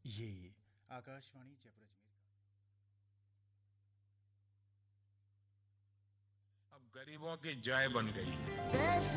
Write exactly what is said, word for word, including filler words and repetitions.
ये आकाशवाणी जयपुर अजमेर। अब गरीबों की जय बन गई है।